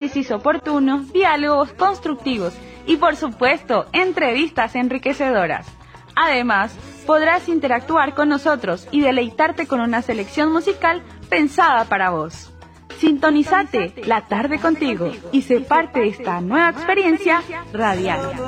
análisis oportuno, diálogos constructivos y, por supuesto, entrevistas enriquecedoras. Además, podrás interactuar con nosotros y deleitarte con una selección musical pensada para vos. Sintonízate la tarde contigo y sé parte de esta nueva experiencia radial.